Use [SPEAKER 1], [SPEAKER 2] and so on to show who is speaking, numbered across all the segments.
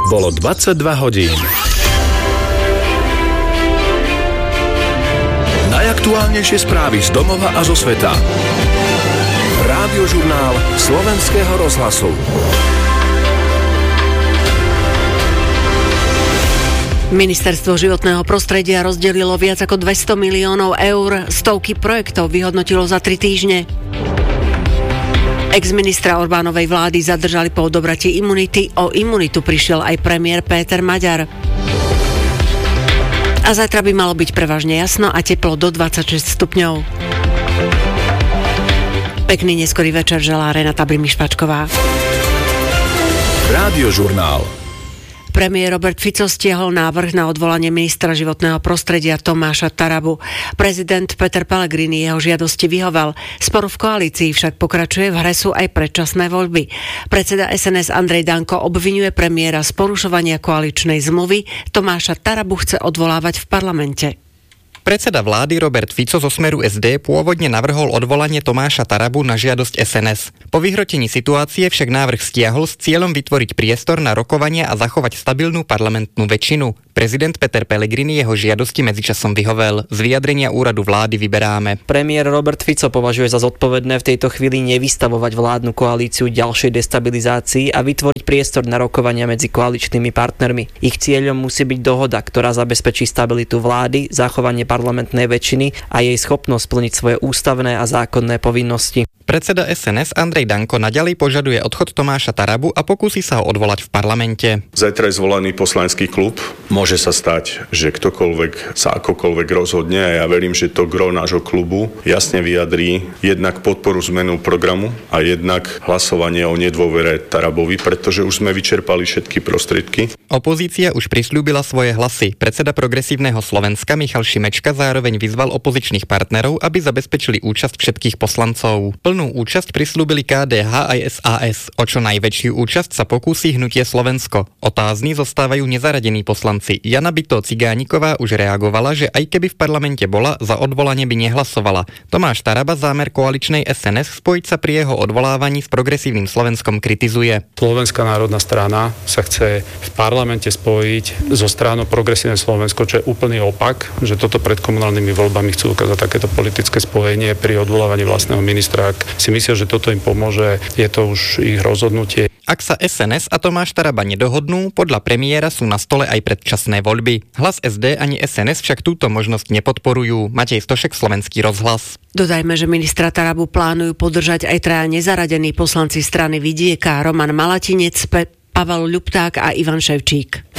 [SPEAKER 1] Bolo 22 hodín. Najaktuálnejšie správy z domova a zo sveta. Rádiožurnál Slovenského rozhlasu.
[SPEAKER 2] Ministerstvo životného prostredia rozdelilo viac ako 200 miliónov eur, stovky projektov vyhodnotilo za 3 týždne. Ex-ministra Orbánovej vlády zadržali po odobratí imunity, o imunitu prišiel aj premiér Péter Maďar. A zajtra by malo byť prevažne jasno a teplo do 26 stupňov. Pekný neskorý večer želá Renata Brimišpačková.
[SPEAKER 1] Rádiožurnál.
[SPEAKER 2] Premiér Robert Fico stiahol návrh na odvolanie ministra životného prostredia Tomáša Tarabu. Prezident Peter Pellegrini jeho žiadosti vyhovel. Spor v koalícii však pokračuje, v hre sú aj predčasné voľby. Predseda SNS Andrej Danko obviňuje premiéra z porušovania koaličnej zmluvy. Tomáša Tarabu chce odvolávať v parlamente.
[SPEAKER 3] Predseda vlády Robert Fico zo Smeru SD pôvodne navrhol odvolanie Tomáša Tarabu na žiadosť SNS. Po vyhrotení situácie však návrh stiahol s cieľom vytvoriť priestor na rokovania a zachovať stabilnú parlamentnú väčšinu. Prezident Peter Pellegrini jeho žiadosti medzičasom vyhovel. Z vyjadrenia úradu vlády vyberáme.
[SPEAKER 4] Premiér Robert Fico považuje za zodpovedné v tejto chvíli nevystavovať vládnu koalíciu ďalšej destabilizácii a vytvoriť priestor na rokovania medzi koaličnými partnermi. Ich cieľom musí byť dohoda, ktorá zabezpečí stabilitu vlády, zachovanie parlamentnej väčšiny a jej schopnosť splniť svoje ústavné a zákonné povinnosti.
[SPEAKER 3] Predseda SNS Andrej Danko naďalej požaduje odchod Tomáša Tarabu a pokúsi sa ho odvolať v parlamente.
[SPEAKER 5] Zajtra je zvolaný poslanecký klub. Môže sa stať, že ktokoľvek sa akokoľvek rozhodne a ja verím, že to gro nášho klubu jasne vyjadrí jednak podporu zmenu programu a jednak hlasovanie o nedôvere Tarabovi, pretože už sme vyčerpali všetky prostriedky.
[SPEAKER 3] Opozícia už prisľúbila svoje hlasy. Predseda Progresívneho Slovenska Michal Šimečka zároveň vyzval opozičných partnerov, aby zabezpečili účasť všetkých poslancov. Plnú účasť prisľúbili KDH aj SAS. O čo najväčšiu účasť sa pokúsi Hnutie Slovensko. Otázni zostávajú nezaradení poslanci. Jana Bytó Cigániková už reagovala, že aj keby v parlamente bola, za odvolanie by nehlasovala. Tomáš Taraba zámer koaličnej SNS spojiť sa pri jeho odvolávaní s Progresívnym Slovenskom kritizuje.
[SPEAKER 6] Slovenská národná strana sa chce v parlamente spojiť so stranou Progresívne Slovensko, čo je úplný opak, že toto pred komunálnymi voľbami chcú ukázať takéto politické spojenie pri odvolávaní vlastného ministra. Ak si myslia, že toto im pomôže, je to už ich rozhodnutie.
[SPEAKER 3] Ak sa SNS a Tomáš Taraba nedohodnú, podľa premiéra sú na stole aj predčasné voľby. Hlas SD ani SNS však túto možnosť nepodporujú. Matej Stošek, Slovenský rozhlas.
[SPEAKER 2] Dodajme, že ministra Tarabu plánujú podržať aj traja nezaradení poslanci strany Vidieka, Roman Malatinec, Pavel Ľupták a Ivan Ševčík.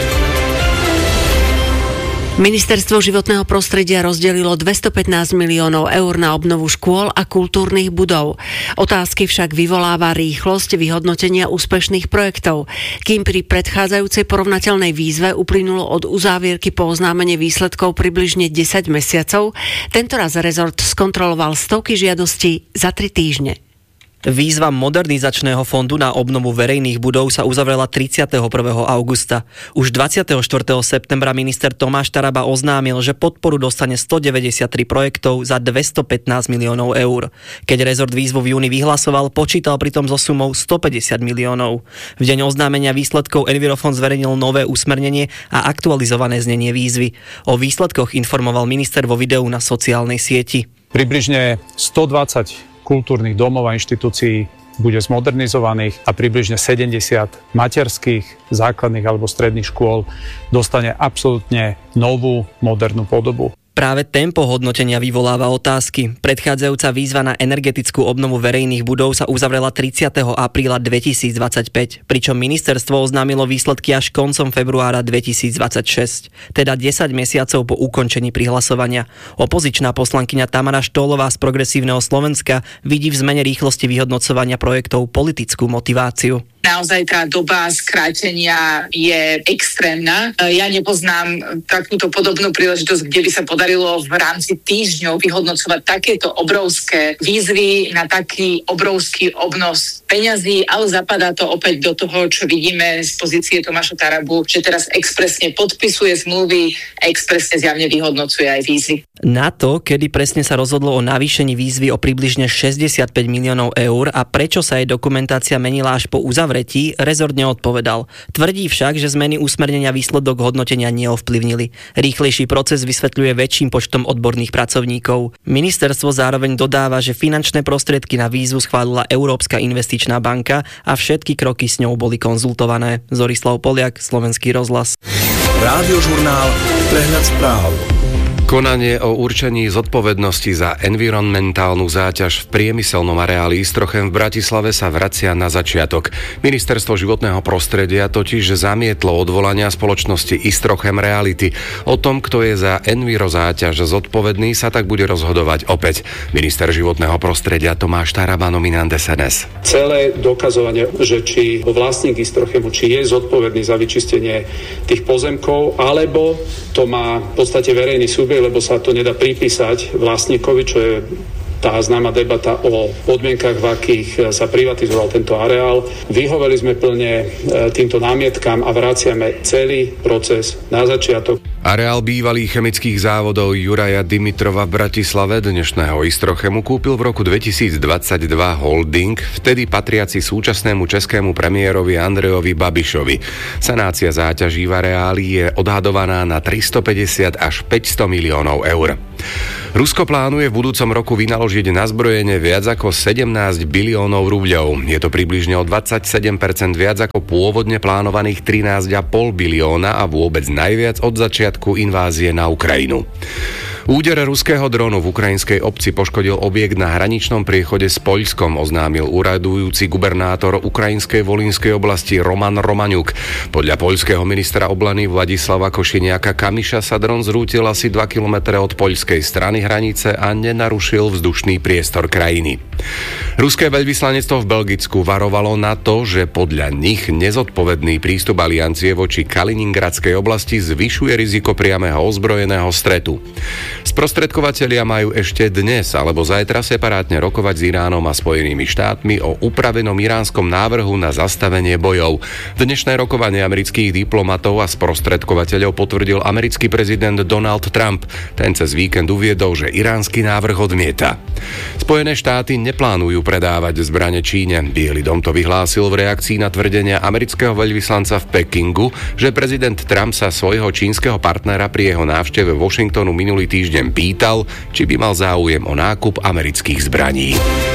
[SPEAKER 2] Ministerstvo životného prostredia rozdelilo 215 miliónov eur na obnovu škôl a kultúrnych budov. Otázky však vyvoláva rýchlosť vyhodnotenia úspešných projektov. Kým pri predchádzajúcej porovnateľnej výzve uplynulo od uzávierky po oznámenie výsledkov približne 10 mesiacov, tentoraz rezort skontroloval stovky žiadostí za 3 týždne.
[SPEAKER 4] Výzva Modernizačného fondu na obnovu verejných budov sa uzavrela 31. augusta. Už 24. septembra minister Tomáš Taraba oznámil, že podporu dostane 193 projektov za 215 miliónov eur. Keď rezort výzvu v júni vyhlasoval, počítal pritom so sumou 150 miliónov. V deň oznámenia výsledkov Envirofond zverejnil nové usmernenie a aktualizované znenie výzvy. O výsledkoch informoval minister vo videu na sociálnej sieti.
[SPEAKER 6] Približne 120 kultúrnych domov a inštitúcií bude zmodernizovaných a približne 70 materských, základných alebo stredných škôl dostane absolútne novú, modernú podobu.
[SPEAKER 4] Práve tempo hodnotenia vyvoláva otázky. Predchádzajúca výzva na energetickú obnovu verejných budov sa uzavrela 30. apríla 2025, pričom ministerstvo oznámilo výsledky až koncom februára 2026, teda 10 mesiacov po ukončení prihlasovania. Opozičná poslankyňa Tamara Štólová z Progresívneho Slovenska vidí v zmene rýchlosti vyhodnocovania projektov politickú motiváciu.
[SPEAKER 7] Naozaj tá doba skrátenia je extrémna. Ja nepoznám takúto podobnú príležitosť, kde by sa podarilo v rámci týždňov vyhodnocovať takéto obrovské výzvy na taký obrovský obnos peňazí, ale zapadá to opäť do toho, čo vidíme z pozície Tomáša Tarabu, že teraz expresne podpisuje zmluvy, expresne zjavne vyhodnocuje aj výzvy.
[SPEAKER 4] Na to, kedy presne sa rozhodlo o navýšení výzvy o približne 65 miliónov eur a prečo sa jej dokumentácia menila až po uzavretí uzavretí rezort neodpovedal. Tvrdí však, že zmeny usmernenia výsledok hodnotenia neovplyvnili. Rýchlejší proces vysvetľuje väčším počtom odborných pracovníkov. Ministerstvo zároveň dodáva, že finančné prostriedky na výzvu schválila Európska investičná banka a všetky kroky s ňou boli konzultované. Zorislav Poliak, Slovenský rozhlas.
[SPEAKER 1] Rádiožurnál Prehľad správ.
[SPEAKER 8] Konanie o určení zodpovednosti za environmentálnu záťaž v priemyselnom areáli Istrochem v Bratislave sa vracia na začiatok. Ministerstvo životného prostredia totiž zamietlo odvolania spoločnosti Istrochem Reality. O tom, kto je za envirozáťaž zodpovedný, sa tak bude rozhodovať opäť. Minister životného prostredia Tomáš Taraba, nominant SNS.
[SPEAKER 6] Celé dokazovanie, že či vlastník Istochemu, či je zodpovedný za vyčistenie tých pozemkov, alebo to má v podstate verejný subjekt, lebo sa to nedá pripísať vlastníkovi, čo je tá známa debata o podmienkach, v akých sa privatizoval tento areál. Vyhoveli sme plne týmto námietkam a vraciame celý proces na začiatok.
[SPEAKER 8] Areál bývalých chemických závodov Juraja Dimitrova v Bratislave, dnešného Istochemu, kúpil v roku 2022 holding, vtedy patriaci súčasnému českému premiérovi Andrejovi Babišovi. Sanácia záťaží v areáli je odhadovaná na 350 až 500 miliónov eur. Rusko plánuje v budúcom roku vynaložiť na zbrojenie viac ako 17 biliónov rubľov. Je to približne o 27% viac ako pôvodne plánovaných 13,5 bilióna a vôbec najviac od začiatku invázie na Ukrajinu. Úder ruského dronu v ukrajinskej obci poškodil objekt na hraničnom priechode s Poľskom, oznámil úradujúci gubernátor ukrajinskej Volínskej oblasti Roman Romaňuk. Podľa poľského ministra obrany Vladislava Košiniaka Kamiša sa dron zrútil asi 2 km od poľskej strany hranice a nenarušil vzdušný priestor krajiny. Ruské veľvyslanectvo v Belgicku varovalo na to, že podľa nich nezodpovedný prístup aliancie voči Kaliningradskej oblasti zvyšuje riziko priameho ozbrojeného stretu. Sprostredkovatelia majú ešte dnes alebo zajtra separátne rokovať s Iránom a Spojenými štátmi o upravenom iránskom návrhu na zastavenie bojov. Dnešné rokovanie amerických diplomatov a sprostredkovateľov potvrdil americký prezident Donald Trump. Ten cez víkend uviedol, že iránsky návrh odmieta. Spojené štáty neplánujú predávať zbrane Číne. Biely dom to vyhlásil v reakcii na tvrdenia amerického veľvyslanca v Pekingu, že prezident Trump sa svojho čínskeho partnera pri jeho návšteve Washingtonu minulý týždeň pýtal, či by mal záujem o nákup amerických zbraní.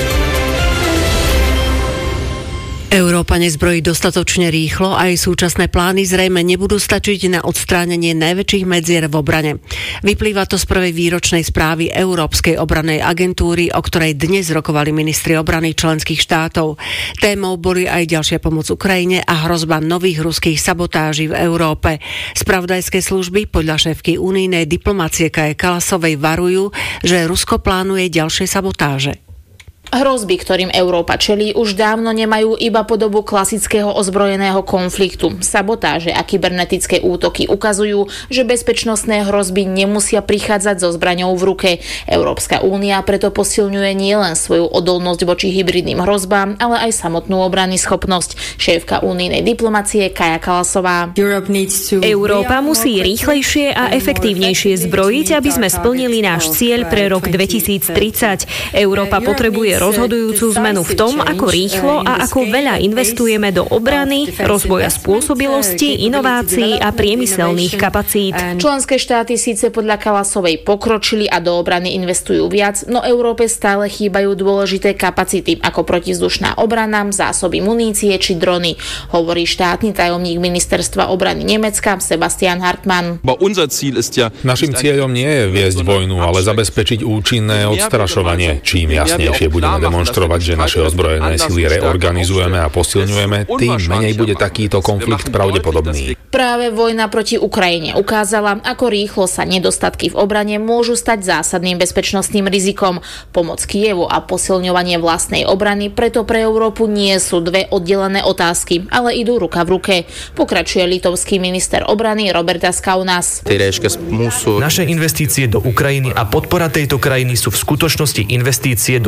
[SPEAKER 2] Európa nezbrojí dostatočne rýchlo a jej súčasné plány zrejme nebudú stačiť na odstránenie najväčších medzier v obrane. Vyplýva to z prvej výročnej správy Európskej obrannej agentúry, o ktorej dnes rokovali ministri obrany členských štátov. Témou boli aj ďalšia pomoc Ukrajine a hrozba nových ruských sabotáží v Európe. Spravodajské služby podľa šéfky unijnej diplomacie Kaje Kalasovej varujú, že Rusko plánuje ďalšie sabotáže.
[SPEAKER 9] Hrozby, ktorým Európa čelí, už dávno nemajú iba podobu klasického ozbrojeného konfliktu. Sabotáže a kybernetické útoky ukazujú, že bezpečnostné hrozby nemusia prichádzať so zbraňou v ruke. Európska únia preto posilňuje nielen svoju odolnosť voči hybridným hrozbám, ale aj samotnú obranyschopnosť. Šéfka unijnej diplomacie Kaja Kalasová.
[SPEAKER 10] Európa musí rýchlejšie a efektívnejšie zbrojiť, aby sme splnili náš cieľ pre rok 2030. Európa potrebuje rozhodujúcu zmenu v tom, ako rýchlo a ako veľa investujeme do obrany, rozvoja spôsobilosti, inovácií a priemyselných kapacít.
[SPEAKER 9] Členské štáty síce podľa Kalasovej pokročili a do obrany investujú viac, no Európe stále chýbajú dôležité kapacity, ako protizdušná obrana, zásoby munície či drony, hovorí štátny tajomník ministerstva obrany Nemecka Sebastian Hartmann.
[SPEAKER 11] Naším cieľom nie je viesť vojnu, ale zabezpečiť účinné odstrašovanie. Čím jasnejšie budeme demonštrovať, že naše ozbrojené sily reorganizujeme a posilňujeme, tým menej bude takýto konflikt pravdepodobný.
[SPEAKER 9] Práve vojna proti Ukrajine ukázala, ako rýchlo sa nedostatky v obrane môžu stať zásadným bezpečnostným rizikom. Pomoc Kyjevu a posilňovanie vlastnej obrany preto pre Európu nie sú dve oddelené otázky, ale idú ruka v ruke. Pokračuje litovský minister obrany Robertas Kaunas.
[SPEAKER 12] Naše investície do Ukrajiny a podpora tejto krajiny sú v skutočnosti investície do našej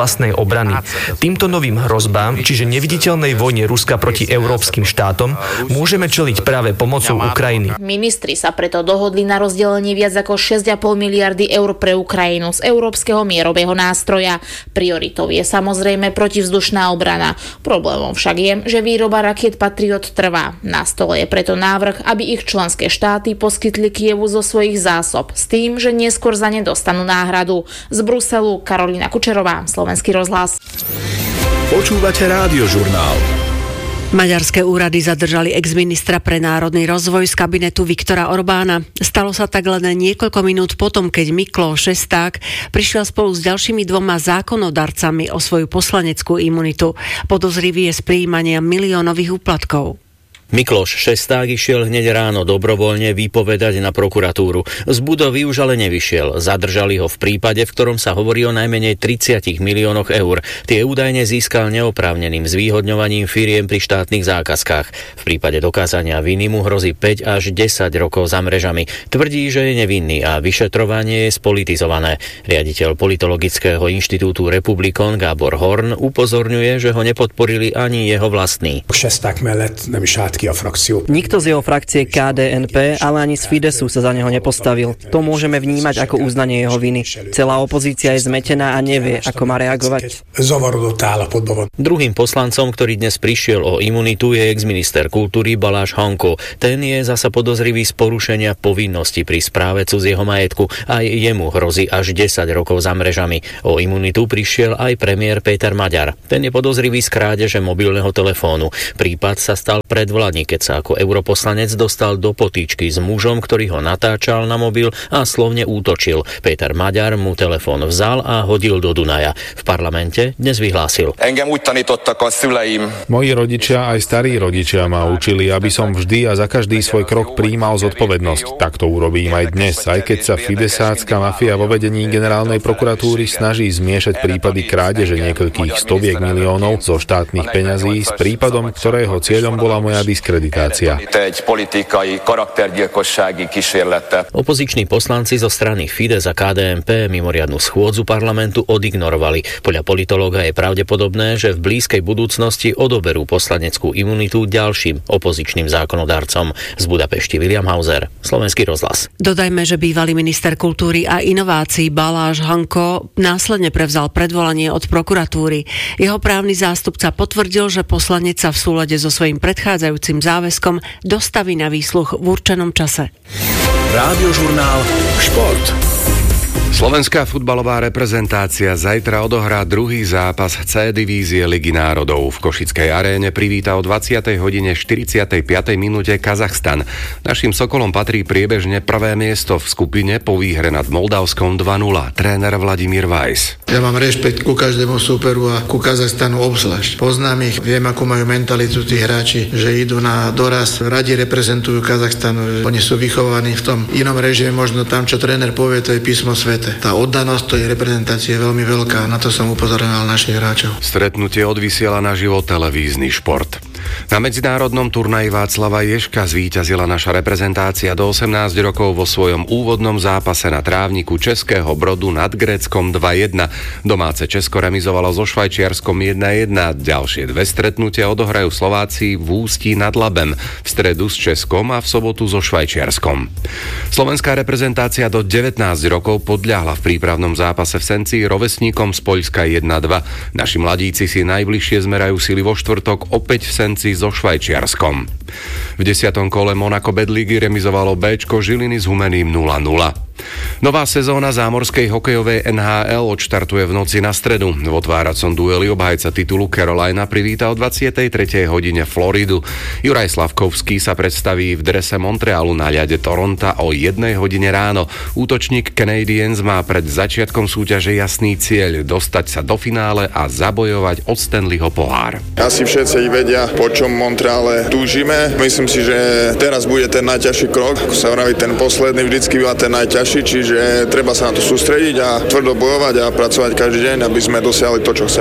[SPEAKER 12] vlastnej obrany. Týmto novým hrozbám, čiže neviditeľnej vojne Ruska proti európskym štátom, môžeme čeliť práve pomocou Ukrajiny.
[SPEAKER 9] Ministri sa preto dohodli na rozdelení viac ako 6,5 miliardy eur pre Ukrajinu z Európskeho mierového nástroja. Prioritou je samozrejme protivzdušná obrana. Problémom však je, že výroba rakiet Patriot trvá. Na stole je preto návrh, aby ich členské štáty poskytli Kyjevu zo svojich zásob s tým, že neskôr za ne dostanú náhradu. Z Bruselu Karolína Kučerová, Slovenský rozhlas.
[SPEAKER 1] Počúvate Rádiožurnál.
[SPEAKER 2] Maďarské úrady zadržali exministra pre národný rozvoj z kabinetu Viktora Orbána. Stalo sa tak len niekoľko minút potom, keď Mikloš Šesták prišiel spolu s ďalšími 2 zákonodarcami o svoju poslaneckú imunitu. Podozrivý je z prijímania miliónových úplatkov.
[SPEAKER 13] Mikloš Šesták išiel hneď ráno dobrovoľne vypovedať na prokuratúru. Z budovy už ale nevyšiel. Zadržali ho v prípade, v ktorom sa hovorí o najmenej 30 miliónoch eur. Tie údajne získal neoprávneným zvýhodňovaním firiem pri štátnych zákazkách. V prípade dokázania viny mu hrozí 5 až 10 rokov za mrežami. Tvrdí, že je nevinný a vyšetrovanie je spolitizované. Riaditeľ politologického inštitútu Republikon Gábor Horn upozorňuje, že ho nepodporili ani jeho vlastní.
[SPEAKER 14] Šesták mellett nem is állt ki a frakció.
[SPEAKER 4] Nikto z jeho frakcie KDNP, ale ani z Fidesu sa za neho nepostavil. To môžeme vnímať ako uznanie jeho viny. Celá opozícia je zmetená a nevie, ako má reagovať.
[SPEAKER 14] Zavarodott állapotban van.
[SPEAKER 13] Druhým poslancom, ktorý dnes prišiel o imunitu, je exminister kultúry Balázs Hanko. Ten je zasa podozrivý z porušenia povinnosti pri správe cudzieho majetku. Aj jemu hrozí až 10 rokov za mrežami. O imunitu prišiel aj premiér Péter Maďar. Ten je podozrivý z krádeže mobilného telefónu. Prípad sa stal predvládny, keď sa ako europoslanec dostal do potýčky s mužom, ktorý ho natáčal na mobil a slovne útočil. Péter Maďar mu telefón vzal a hodil do Dunaja. V parlamente dnes vyhlásil:
[SPEAKER 11] Moji rodičia aj starí rodičia ma učili, aby som vždy a za každý svoj krok prijímal zodpovednosť. Tak to urobím aj dnes, aj keď sa fidesácka mafia vo vedení generálnej prokuratúry snaží zmiešať prípady krádeže niekoľkých stoviek miliónov zo štátnych peňazí s prípadom, ktorého cieľom bola moja diskreditácia.
[SPEAKER 13] Opoziční poslanci zo strany Fides a KDNP mimoriadnu schôdzu parlamentu odignorovali. Podľa politológa je pravdepodobné, že v blízkej budúcnosti odoberú poslaneckú imunitu ďalším opozičným zákonodarcom. Z Budapešti William Hauser, Slovenský rozhlas.
[SPEAKER 2] Dodajme, že bývalý minister kultúry a inovácií Balázs Hanko následne prevzal predvolanie od prokuratúry. Jeho právny zástupca potvrdil, že poslanec sa v súlade so svojím predchádzajúcim záväzkom dostaví na výsluch v určenom čase.
[SPEAKER 1] Rádiožurnál Šport.
[SPEAKER 8] Slovenská futbalová reprezentácia zajtra odohrá druhý zápas C divízie Ligy národov. V Košickej aréne privíta o 20:45 minúte Kazachstan. Naším Sokolom patrí priebežne prvé miesto v skupine po výhre nad Moldavskom 2:0. Tréner Vladimír Weiss.
[SPEAKER 15] Ja mám rešpekt ku každému súperu a ku Kazachstanu obzvlášť. Poznám ich, viem, akú majú mentalitu tí hráči, že idú na doraz, radi reprezentujú Kazachstan. Oni sú vychovaní v tom inom režime, možno tam, čo tréner povie, to je písmo svete. Tá oddanosť tej reprezentácie je veľmi veľká, na to som upozorňoval našich hráčov.
[SPEAKER 8] Stretnutie odvysiela naživo televízny Šport. Na medzinárodnom turnaji Václava Ježka zvíťazila naša reprezentácia do 18 rokov vo svojom úvodnom zápase na trávniku Českého Brodu nad Gréckom 2:1. Domáce Česko remizovalo so Švajčiarskom 1:1. Ďalšie dve stretnutia odohrajú Slováci v Ústí nad Labem, v stredu s Českom a v sobotu so Švajčiarskom. Slovenská reprezentácia do 19 rokov podľahla v prípravnom zápase v Senci rovesníkom z Poľska 1:2. Naši mladíci si najbližšie zmerajú sily vo štvrtok opäť v Senci so Švajčiarskom. V 10. kole Monako Bedligy remizovalo Bčko Žiliny s Humeným 0:0. Nová sezóna zámorskej hokejovej NHL odštartuje v noci na stredu. V otváracom dueli obhajca titulu Carolina privíta o 23. hodine Floridu. Juraj Slavkovský sa predstaví v drese Montrealu na ľade Toronta o 1 hodine ráno. Útočník Canadiens má pred začiatkom súťaže jasný cieľ dostať sa do finále a zabojovať o Stanleyho pohár.
[SPEAKER 16] Asi všetci vedia, po čom Montreale túžime. Myslím si, že teraz bude ten najťažší krok. Ako sa vraví, ten posledný vždycky býva ten najťažší, čiže treba sa na to sústrediť a tvrdo bojovať a pracovať každý deň, aby sme dosiahli to, čo chceme.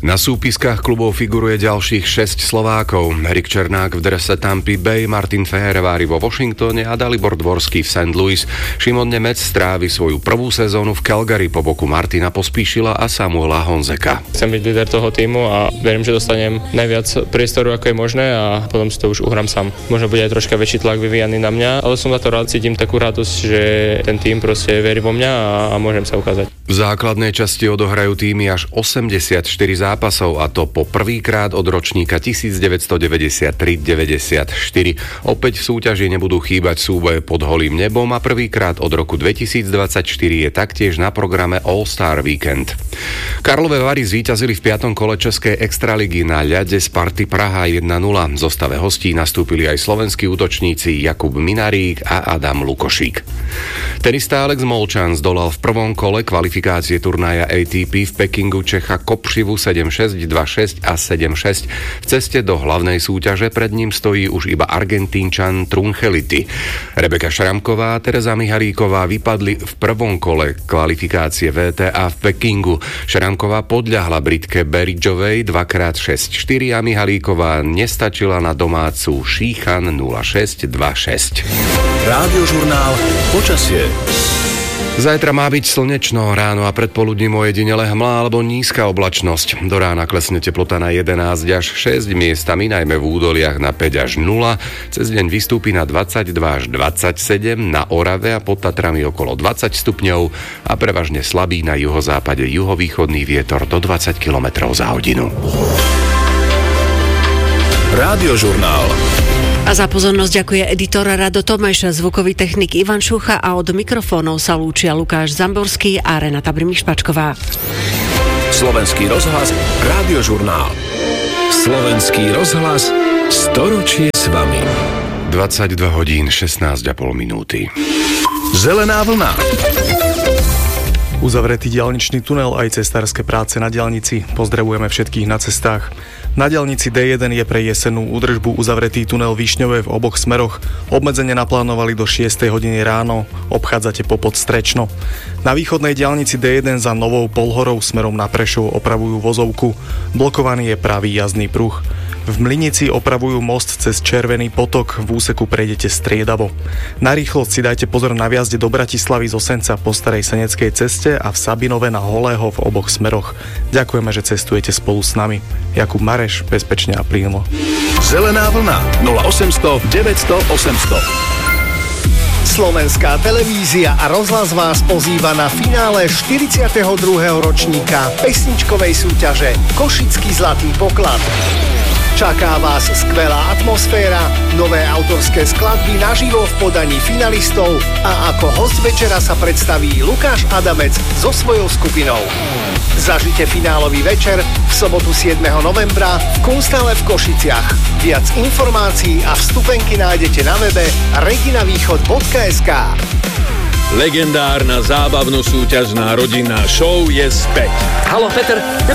[SPEAKER 8] Na súpiskách klubov figuruje ďalších 6 Slovákov. Erik Černák v drese Tampa Bay, Martin Fehervári vo Washingtone a Dalibor Dvorský v St. Louis. Šimon Nemec strávi svoju prvú sezónu v Calgary po boku Martina Pospíšila a Samuela Honzeka.
[SPEAKER 17] Chcem byť líder toho týmu a verím, že dostanem najviac priestoru, ako je možné, a potom si to už uhrám sám. Možno bude aj troška väčší tlak vyvíjaný na mňa, ale som za to rád, cítim takú radosť, že ten tým proste verí vo mňa a môžem sa ukázať.
[SPEAKER 8] V základnej časti odohrajú týmy až 84 zápasov, a to po prvýkrát od ročníka 1993-94. Opäť v súťaži nebudú chýbať súboje pod holým nebom a prvýkrát od roku 2024 je taktiež na programe All-Star Weekend. Karlové Vary zvíťazili v 5. kole Českej extraligy na ľade Sparty Praha 1-0. V zostave hostí nastúpili aj slovenskí útočníci Jakub Minarík a Adam Lukošík. Tenista Alex Molčan zdolal v prvom kole kvalifikácie turnaja ATP v Pekingu Čecha Kopřivu 7-6, 2-6 a 7-6. V ceste do hlavnej súťaže pred ním stojí už iba Argentínčan Trunchelity. Rebeka Šramková a Tereza Mihalíková vypadli v prvom kole kvalifikácie VTA v Pekingu. Šramková podľahla Britke Berridgeovej 2x6-4 a Mihalíková nestačila na domácu Šíchan 0-6-2-6.
[SPEAKER 1] Rádiožurnál Počasie.
[SPEAKER 8] Zajtra má byť slnečno, ráno a predpoludním ojedinele hmla alebo nízka oblačnosť. Do rána klesne teplota na 11 až 6, miestami najmä v údoliach na 5 až 0. Cez deň vystúpi na 22 až 27, na Orave a pod Tatrami okolo 20 stupňov a prevažne slabý na juhozápade juhovýchodný vietor do 20 km za hodinu.
[SPEAKER 1] Rádiožurnál.
[SPEAKER 2] A za pozornosť ďakuje editor Rado Tomeš, zvukový technik Ivan Šucha a od mikrofónov sa lúčia Lukáš Zamborský a Renata Brimišpačková.
[SPEAKER 1] Slovenský rozhlas, Rádiožurnál. Slovenský rozhlas, storočie s vami.
[SPEAKER 8] 22 hodín 16,5 minúty.
[SPEAKER 1] Zelená vlna.
[SPEAKER 18] Uzavretý diaľničný tunel aj cestárske práce na diaľnici. Pozdravujeme všetkých na cestách. Na diaľnici D1 je pre jesennú údržbu uzavretý tunel Višňové v oboch smeroch. Obmedzenie naplánovali do 6 hodiny ráno. Obchádzate popod Strečno. Na východnej diaľnici D1 za Novou Polhorou smerom na Prešov opravujú vozovku. Blokovaný je pravý jazdný pruh. V Mlynici opravujú most cez Červený potok, v úseku prejdete striedavo. Na rýchlosť si dajte pozor na viazde do Bratislavy z Osenca po Starej Seneckej ceste a v Sabinove na Holého v oboch smeroch. Ďakujeme, že cestujete spolu s nami. Jakub Mareš, bezpečne a plynule.
[SPEAKER 1] Zelená vlna 0800 900 800.
[SPEAKER 19] Slovenská televízia a rozhlas vás pozýva na finále 42. ročníka pesničkovej súťaže Košický zlatý poklad. Čaká vás skvelá atmosféra, nové autorské skladby naživo v podaní finalistov a ako host večera sa predstaví Lukáš Adamec so svojou skupinou. Zažite finálový večer v sobotu 7. novembra v Kunsthalle v Košiciach. Viac informácií a vstupenky nájdete na webe reginavýchod.sk.
[SPEAKER 1] Legendárna zábavno-súťažná rodinná show je späť.
[SPEAKER 20] Haló, Peter,